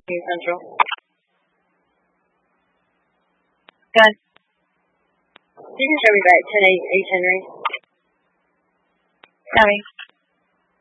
Central. Good. You can show me back 10 East Henry. Sorry.